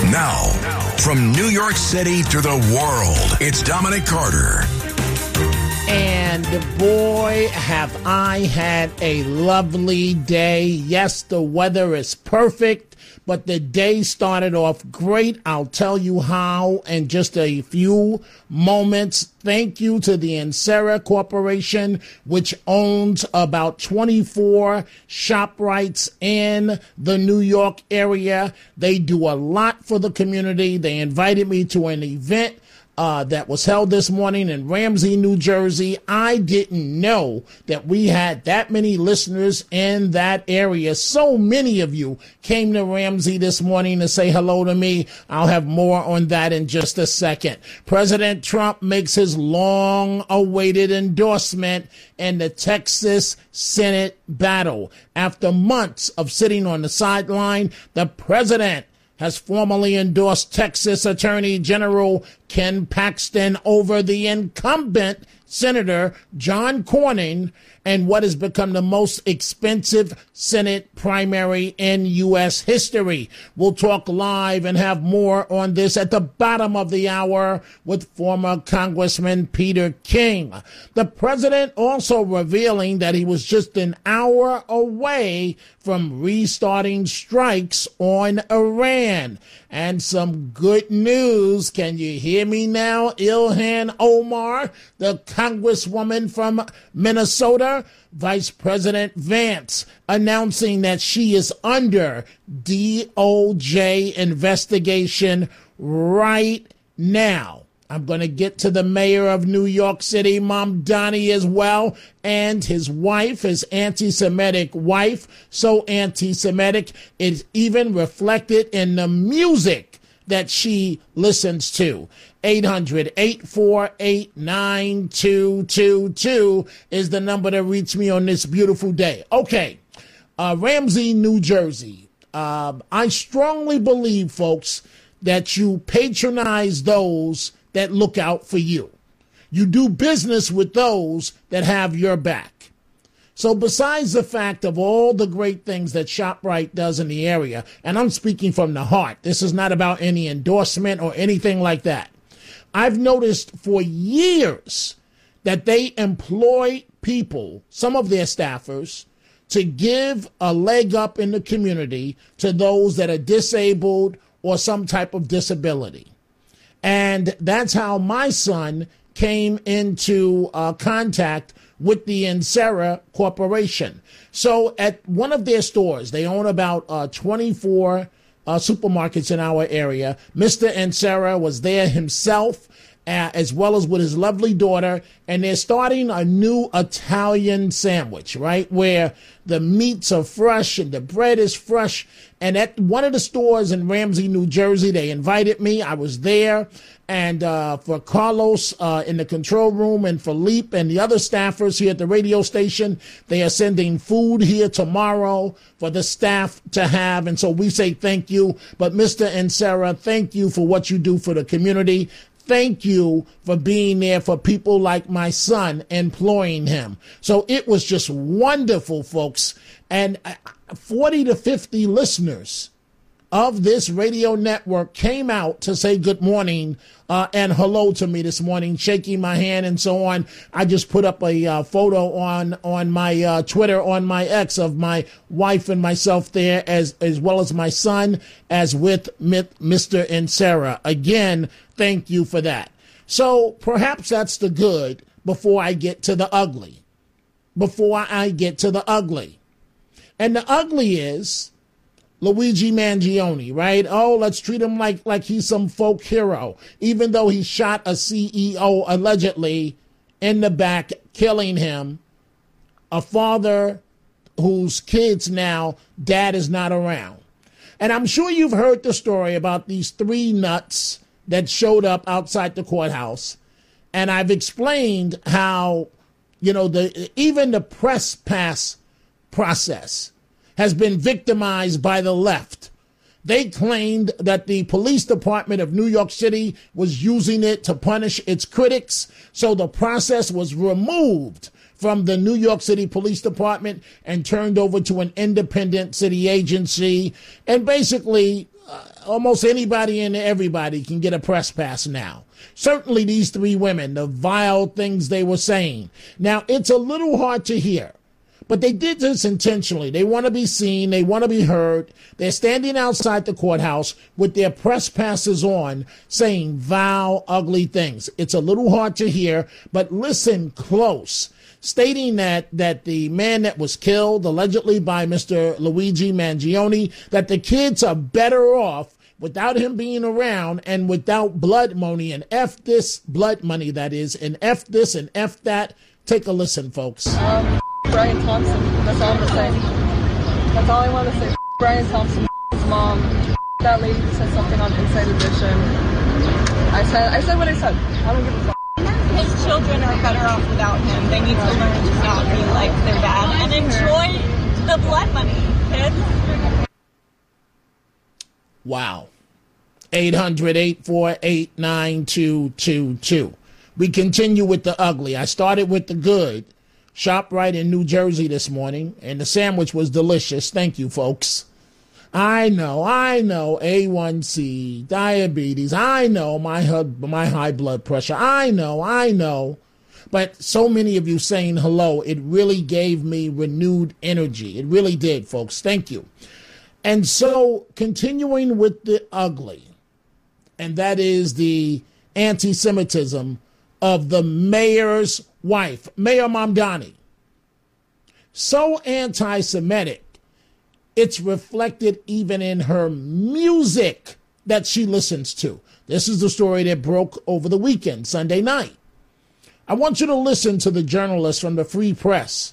Now, from New York City to the world, it's Dominic Carter. And boy, have I had a lovely day. Yes, the weather is perfect, but the day started off great. I'll tell you how in just a few moments. Thank you to the Ensera Corporation, which owns about 24 ShopRites in the New York area. They do a lot for the community. They invited me to an event that was held this morning in Ramsey, New Jersey. I didn't know that we had that many listeners in that area. So many of you came to Ramsey this morning to say hello to me. I'll have more on that in just a second. President Trump makes his long-awaited endorsement in the Texas Senate battle. After months of sitting on the sideline, the president has formally endorsed Texas Attorney General Ken Paxton over the incumbent Senator John Cornyn and what has become the most expensive Senate primary in U.S. history. We'll talk live and have more on this at the bottom of the hour with former Congressman Peter King. The president also revealing that he was just an hour away from restarting strikes on Iran. And some good news. Can you hear me now? Ilhan Omar, the congresswoman from Minnesota, Vice President Vance announcing that she is under DOJ investigation right now. I'm going to get to the mayor of New York City, Mamdani, as well, and his wife, his anti-Semitic wife, so anti-Semitic, it's even reflected in the music that she listens to. 800-848-9222 is the number to reach me on this beautiful day. Okay, Ramsey, New Jersey. I strongly believe, folks, that you patronize those that look out for you. You do business with those that have your back. So besides the fact of all the great things that ShopRite does in the area, and I'm speaking from the heart, this is not about any endorsement or anything like that. I've noticed for years that they employ people, some of their staffers, to give a leg up in the community to those that are disabled or some type of disability. And that's how my son came into contact with the Ensera Corporation. So at one of their stores, they own about 24 supermarkets in our area. Mr. Ensera was there himself, as well as with his lovely daughter, and they're starting a new Italian sandwich, right, where the meats are fresh and the bread is fresh. And at one of the stores in Ramsey, New Jersey, they invited me. I was there. And for Carlos in the control room and Philippe and the other staffers here at the radio station, they are sending food here tomorrow for the staff to have. And so we say thank you. But Mr. Ensera, thank you for what you do for the community. Thank you for being there for people like my son, employing him. So it was just wonderful, folks. And 40 to 50 listeners of this radio network came out to say good morning and hello to me this morning, shaking my hand and so on. I just put up a photo on my Twitter, on my X, of my wife and myself there, as well as my son, as with Mr. Ensera. Again, thank you for that. So perhaps that's the good before I get to the ugly. And the ugly is Luigi Mangione, right? Oh, let's treat him like he's some folk hero, even though he shot a CEO allegedly in the back, killing him. A father whose kids now, dad is not around. And I'm sure you've heard the story about these three nuts that showed up outside the courthouse. And I've explained how, even the press pass process has been victimized by the left. They claimed that the police department of New York City was using it to punish its critics. So the process was removed from the New York City Police Department and turned over to an independent city agency. And basically, almost anybody and everybody can get a press pass now. Certainly these three women, the vile things they were saying. Now, it's a little hard to hear, but they did this intentionally. They want to be seen. They want to be heard. They're standing outside the courthouse with their press passes on saying vile, ugly things. It's a little hard to hear, but listen close. Stating that the man that was killed, allegedly by Mr. Luigi Mangione, that the kids are better off without him being around and without blood money, and F this blood money, that is, and F this and F that. Take a listen, folks. Brian Thompson, that's all I'm going to say. That's all I want to say. Brian Thompson, his mom, that lady who said something on Inside Edition. I said what I said. I don't give a fuck. His children are better off without him. They need to learn to not be like their dad and enjoy the blood money, kids. Wow. 800-848-9222. We continue with the ugly. I started with the good. ShopRite in New Jersey this morning, and the sandwich was delicious. Thank you, folks. I know, A1C, diabetes. I know my high blood pressure. I know. But so many of you saying hello, it really gave me renewed energy. It really did, folks. Thank you. And so continuing with the ugly, and that is the anti-Semitism of the mayor's wife, Mayor Mamdani. So anti-Semitic, it's reflected even in her music that she listens to. This is the story that broke over the weekend, Sunday night. I want you to listen to the journalist from the Free Press,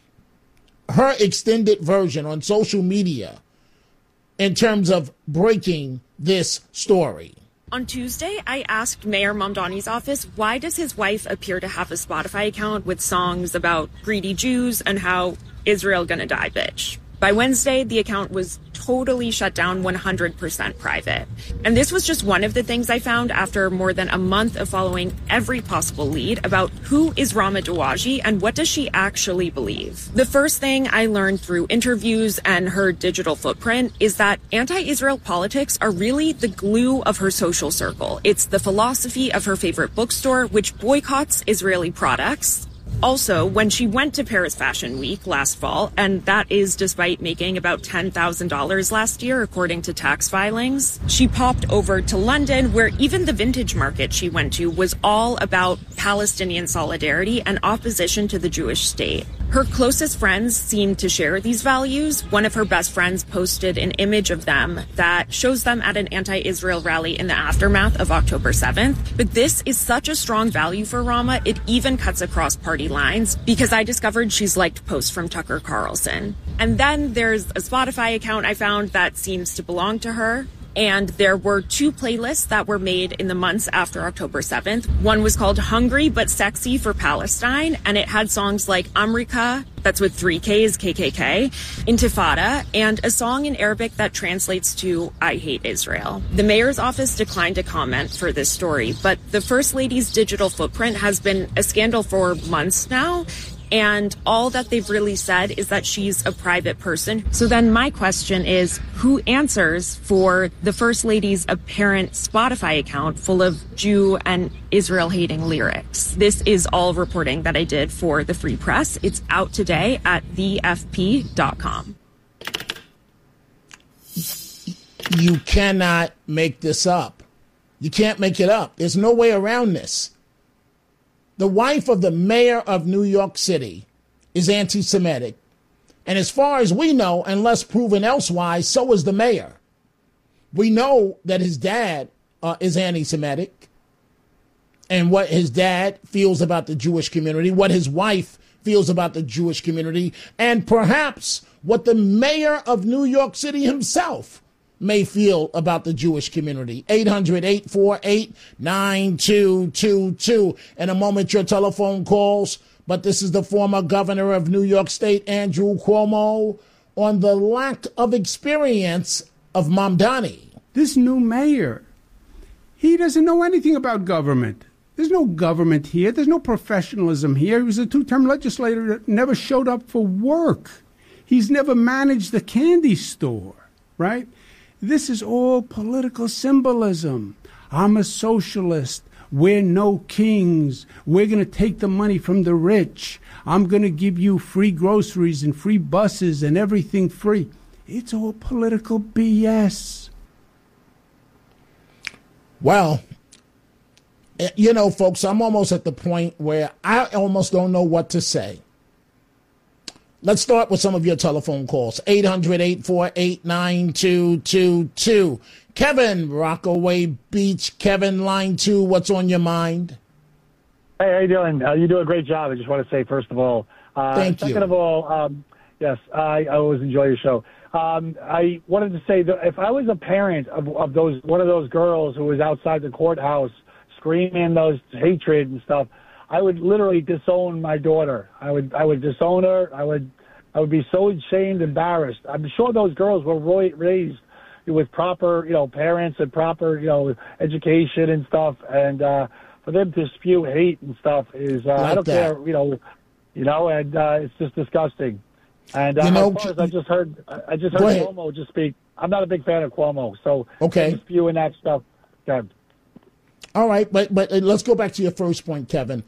her extended version on social media in terms of breaking this story. On Tuesday, I asked Mayor Mamdani's office, why does his wife appear to have a Spotify account with songs about greedy Jews and how Israel gonna die, bitch? By Wednesday, the account was totally shut down, 100% private. And this was just one of the things I found after more than a month of following every possible lead about who is Rama Dawaji and what does she actually believe. The first thing I learned through interviews and her digital footprint is that anti-Israel politics are really the glue of her social circle. It's the philosophy of her favorite bookstore, which boycotts Israeli products. Also, when she went to Paris Fashion Week last fall, and that is despite making about $10,000 last year, according to tax filings, she popped over to London, where even the vintage market she went to was all about Palestinian solidarity and opposition to the Jewish state. Her closest friends seem to share these values. One of her best friends posted an image of them that shows them at an anti-Israel rally in the aftermath of October 7th. But this is such a strong value for Rama, it even cuts across party lines, because I discovered she's liked posts from Tucker Carlson. And then there's a Spotify account I found that seems to belong to her. And there were two playlists that were made in the months after October 7th. One was called Hungry But Sexy for Palestine, and it had songs like Amrika, that's with 3 Ks, KKK, Intifada, and a song in Arabic that translates to I hate Israel. The mayor's office declined to comment for this story, but the First Lady's digital footprint has been a scandal for months now. And all that they've really said is that she's a private person. So then my question is, who answers for the First Lady's apparent Spotify account full of Jew and Israel-hating lyrics? This is all reporting that I did for the Free Press. It's out today at thefp.com. You cannot make this up. You can't make it up. There's no way around this. The wife of the mayor of New York City is anti-Semitic. And as far as we know, unless proven elsewise, so is the mayor. We know that his dad is anti-Semitic, and what his dad feels about the Jewish community, what his wife feels about the Jewish community, and perhaps what the mayor of New York City himself may feel about the Jewish community. 800-848-9222. In a moment, your telephone calls. But this is the former governor of New York State, Andrew Cuomo, on the lack of experience of Mamdani. This new mayor, he doesn't know anything about government. There's no government here. There's no professionalism here. He was a two-term legislator that never showed up for work. He's never managed the candy store, right? This is all political symbolism. I'm a socialist. We're no kings. We're going to take the money from the rich. I'm going to give you free groceries and free buses and everything free. It's all political BS. Well, you know, folks, I'm almost at the point where I almost don't know what to say. Let's start with some of your telephone calls. 800-848-9222. Kevin, Rockaway Beach. Kevin, line 2, what's on your mind? Hey, how you doing? You do a great job. I just want to say, first of all, thank you. Second of all, yes, I always enjoy your show. I wanted to say that if I was a parent of one of those girls who was outside the courthouse screaming those hatred and stuff, I would literally disown my daughter. I would disown her. I would be so ashamed, embarrassed. I'm sure those girls were raised with proper, parents and proper, education and stuff. And for them to spew hate and stuff is, I don't care, and it's just disgusting. And as far as I just heard Cuomo just speak. I'm not a big fan of Cuomo, so okay, spewing that stuff. Okay. All right, but let's go back to your first point, Kevin.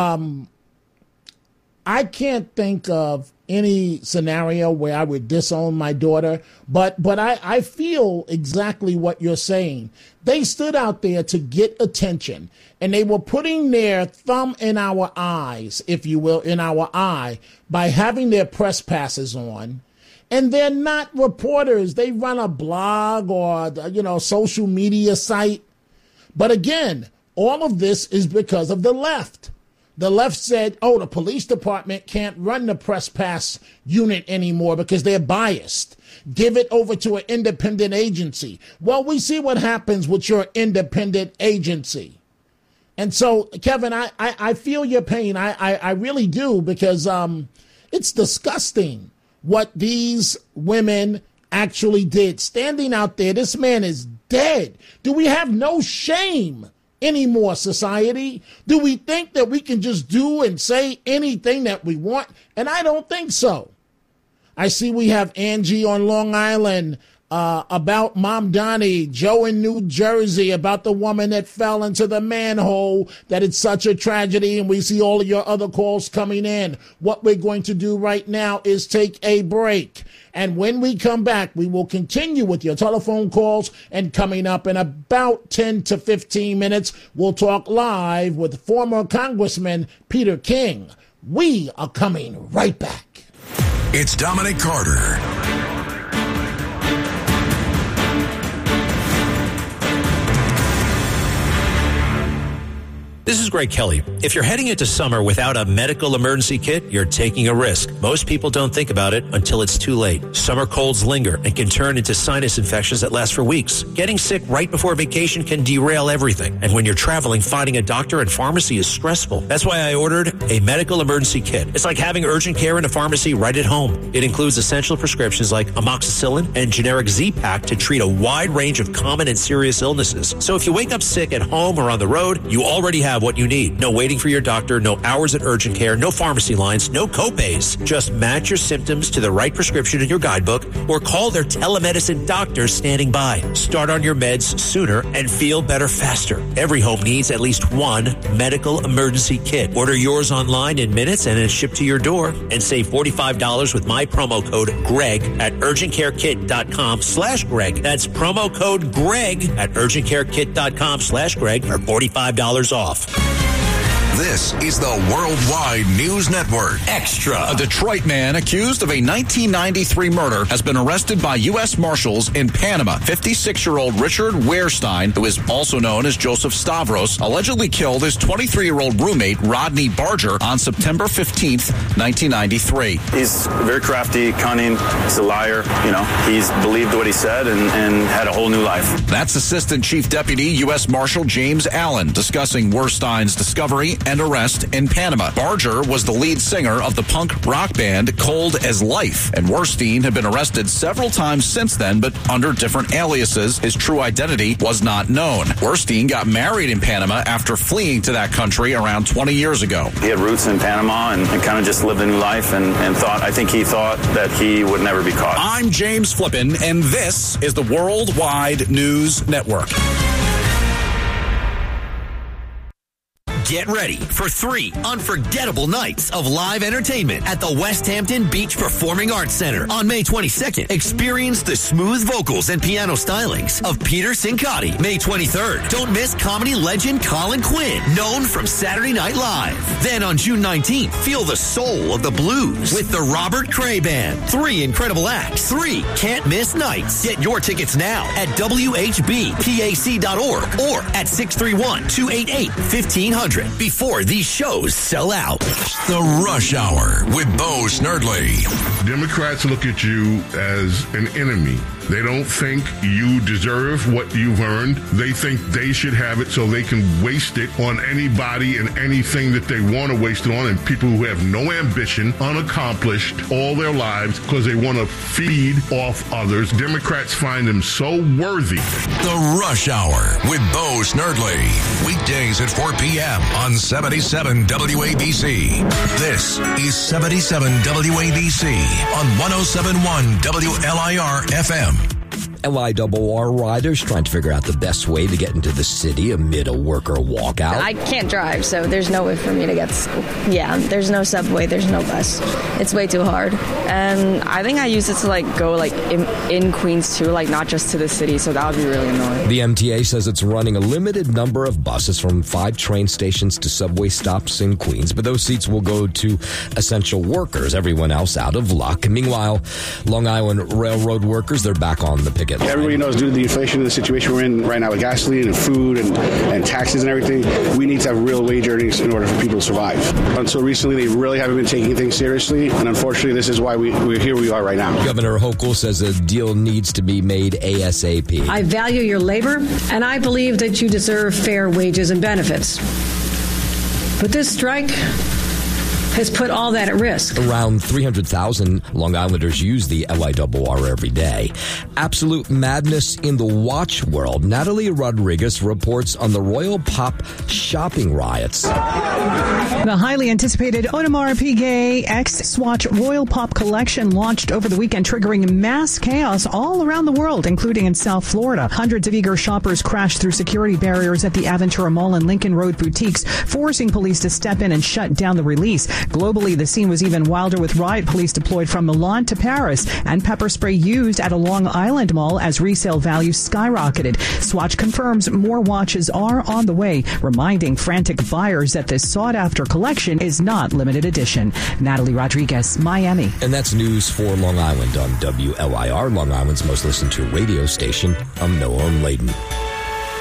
I can't think of any scenario where I would disown my daughter, but I feel exactly what you're saying. They stood out there to get attention, and they were putting their thumb in our eyes, if you will, in our eye, by having their press passes on. And they're not reporters. They run a blog or, social media site. But again, all of this is because of the left. The left said, the police department can't run the press pass unit anymore because they're biased. Give it over to an independent agency. Well, we see what happens with your independent agency. And so, Kevin, I feel your pain. I really do, because it's disgusting what these women actually did. Standing out there, this man is dead. Do we have no shame anymore, society? Do we think that we can just do and say anything that we want? And I don't think so. I see we have Angie on Long Island about Mom Donnie, Joe in New Jersey about the woman that fell into the manhole, that it's such a tragedy, and we see all of your other calls coming in. What we're going to do right now is take a break. And when we come back, we will continue with your telephone calls. And coming up in about 10 to 15 minutes, we'll talk live with former Congressman Peter King. We are coming right back. It's Dominic Carter. This is Greg Kelly. If you're heading into summer without a medical emergency kit, you're taking a risk. Most people don't think about it until it's too late. Summer colds linger and can turn into sinus infections that last for weeks. Getting sick right before vacation can derail everything. And when you're traveling, finding a doctor and pharmacy is stressful. That's why I ordered a medical emergency kit. It's like having urgent care in a pharmacy right at home. It includes essential prescriptions like amoxicillin and generic Z-Pak to treat a wide range of common and serious illnesses. So if you wake up sick at home or on the road, you already have what you need. No waiting for your doctor, no hours at urgent care, no pharmacy lines, no copays. Just match your symptoms to the right prescription in your guidebook or call their telemedicine doctors standing by. Start on your meds sooner and feel better faster. Every home needs at least one medical emergency kit. Order yours online in minutes and it's shipped to your door. And save $45 with my promo code GREG at urgentcarekit.com/Greg. That's promo code GREG at urgentcarekit.com/Greg for $45 off. This is the Worldwide News Network. Extra. A Detroit man accused of a 1993 murder has been arrested by U.S. Marshals in Panama. 56-year-old Richard Wehrstein, who is also known as Joseph Stavros, allegedly killed his 23-year-old roommate, Rodney Barger, on September 15th, 1993. He's very crafty, cunning. He's a liar. He's believed what he said and had a whole new life. That's Assistant Chief Deputy U.S. Marshal James Allen discussing Wehrstein's discovery fleeing and arrest in Panama. Barger was the lead singer of the punk rock band Cold as Life, and Werstein had been arrested several times since then, but under different aliases. His true identity was not known. Werstein got married in Panama after fleeing to that country around 20 years ago. He had roots in Panama and kind of just lived a new life and I think he thought that he would never be caught. I'm James Flippin, and this is the Worldwide News Network. Get ready for 3 unforgettable nights of live entertainment at the West Hampton Beach Performing Arts Center on May 22nd. Experience the smooth vocals and piano stylings of Peter Sincotti. May 23rd, don't miss comedy legend Colin Quinn, known from Saturday Night Live. Then on June 19th, feel the soul of the blues with the Robert Cray Band. 3 incredible acts, 3 can't-miss nights. Get your tickets now at WHBPAC.org or at 631-288-1500. Before these shows sell out. The Rush Hour with Bo Snerdley. Democrats look at you as an enemy. They don't think you deserve what you've earned. They think they should have it so they can waste it on anybody and anything that they want to waste it on, and people who have no ambition, unaccomplished all their lives because they want to feed off others. Democrats find them so worthy. The Rush Hour with Bo Snerdley. Weekdays at 4 p.m. on 77 WABC. This is 77 WABC on 107.1 WLIR FM. LIRR riders trying to figure out the best way to get into the city amid a worker walkout. I can't drive, so there's no way for me to get to school. Yeah, there's no subway, there's no bus. It's way too hard. And I think I use it to go in Queens too, not just to the city, so that would be really annoying. The MTA says it's running a limited number of buses from 5 train stations to subway stops in Queens, but those seats will go to essential workers, everyone else out of luck. Meanwhile, Long Island Railroad workers, they're back on the picket line. Everybody knows due to the inflation of the situation we're in right now with gasoline and food and taxes and everything, we need to have real wage earnings in order for people to survive. Until recently, they really haven't been taking things seriously, and unfortunately, this is why we're here we are right now. Governor Hochul says a deal needs to be made ASAP. I value your labor, and I believe that you deserve fair wages and benefits. But this strike has put all that at risk. Around 300,000 Long Islanders use the LIRR every day. Absolute madness in the watch world. Natalie Rodriguez reports on the Royal Pop shopping riots. The highly anticipated Audemars Piguet X Swatch Royal Pop collection launched over the weekend, triggering mass chaos all around the world, including in South Florida. Hundreds of eager shoppers crashed through security barriers at the Aventura Mall and Lincoln Road boutiques, forcing police to step in and shut down the release. Globally, the scene was even wilder, with riot police deployed from Milan to Paris and pepper spray used at a Long Island mall as resale values skyrocketed. Swatch confirms more watches are on the way, reminding frantic buyers that this sought-after collection is not limited edition. Natalie Rodriguez, Miami. And that's news for Long Island on WLIR, Long Island's most listened to radio station. I'm Noam Laden.